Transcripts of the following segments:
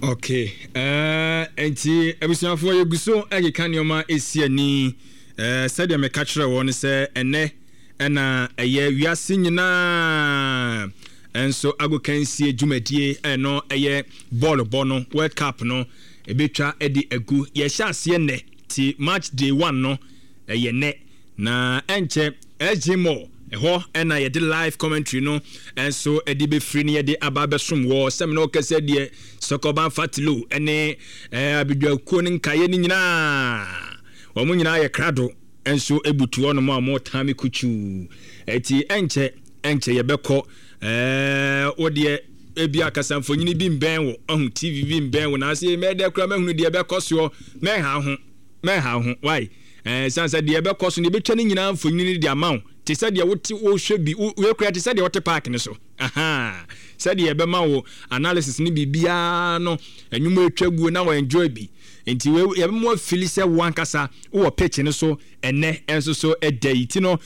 Okay. Enti ebusuafo yeguso agika nioma esiani said me catch won say ene na eye wiase nyina enso agokansie dwumadie eno eye ball bono World Cup no ebetwa edi agu ye hyase ne ti match day 1 no eye ne na enche ejimo eho ena ye de live commentary no enso edi be free ne ye de ababesom wo semino kase de sokoban fatilo ene abidwa ko ne nkaye ni nyina wo mu nyina ye krado enso ebutu ono mo tami kuchu eti enche ye beko odie ebi akasa mfonyini bi mben wo ohun TV bi mben wo na ase me de kra mahunu de bekoso me ha ho why sansa de bekoso ne betwa ne nyina mfonyini de amaw te said ya wote wo hwe bi we kra te said ya wote park ne so aha said ya be ma wo analysis ni bibia no enwuma etwaguo na wo enjoy bi enti we ya be mo feel say wo ankasa wo pitch ne so ene enso so edait no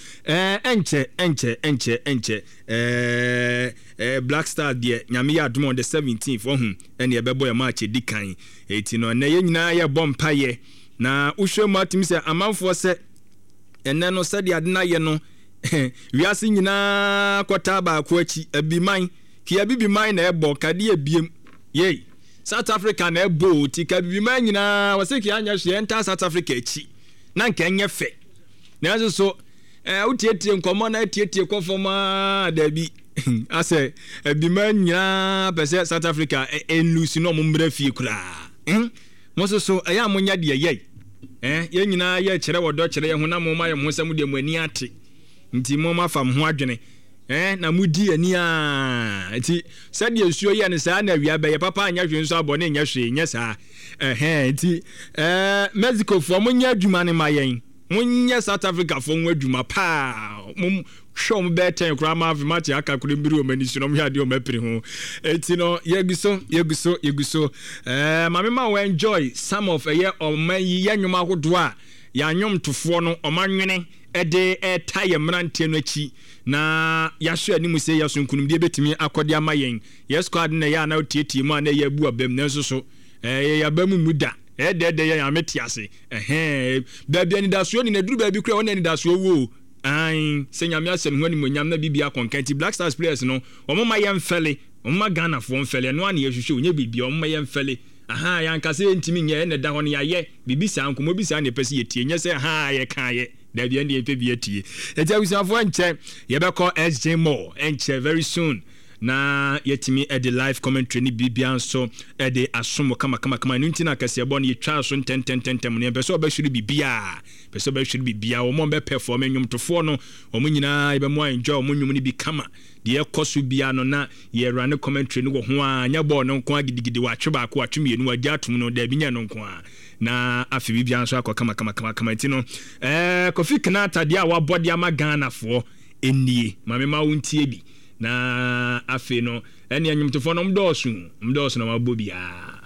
enche Black Star de nyame ya adom on the 17th ohun ene ya be boy match edikan enti no na ye nyina ya bompa ye na uhwe matim say amanfo se ene no said ya de na ye no wiase nyina kwata ba ko achi abiman ki abibiman na ebo kade abiem ye South Africa na ebo ti ka abibiman nyina wase ki anya hwe enta South Africa achi na nka enye fe na so utietie nkomo na tietie kwofoma da bi ase abibiman nyina pese South Africa enlusi no mombre fie kura mo so eya monya de ye ye nyina ye kire wodo kire ye hona mo ma ye ho sam de mo ani ate nti mo ma fam ho adwene na mudi ani a nti said ye suo ye ne sa na wia be ye papa anya hwe nso abone nya hwe nya sa nti Mexico fo mo nya adwuma ne mayen mo nya South Africa fo mo adwuma pa mo show mo beten kra ma afi match aka kure mbiri o mani so no mo hade o mapiri ho nti no yeguso mama ma we enjoy some of ye o man ye nwuma hodo a ya nwom tofo no o manwene ede taye mrante no achi na yahwe animu se yaso nkunumde betimi akode amayen yes squad na ya na otieti mu na ya bu abam na so ya bamu muda de ya ametiase baabi ni daso ni na duru baabi kura wona ni daso wo an senyame asem ho ni monyam na bibia konkanti Black Stars players no omo ma yemfele omo ma Ghana fo mfele no ana yehwehwe onye bibia omo ma yemfele ya nkase ntimi nye na da ho ne yaye bibisa ankomo bisa na pese yetie nye se ye kan ye da bia ndi epe tie etia usafo nche ye beko SJ Moore enche very soon na yetimi the live commentary ni bibia so the asomo kama nti na kase ebo ne twa so tentem ne pese obahwiri bibia wo mo be perform enwum tofo no wo nyina ye be mo enjoy wo nwum ni bi kama de ekoso bia no na ye run commentary ni wo ho anya ball no nko agidigidi wa twe ba ko atwe mienu agya atum no da binya no nko na afi bibia so akọ kama nti no Kofi Kinata dia wa body ama Ghana fo enie mame ma wontie bi na afi no ene anyumtofo no mdoso na mabobia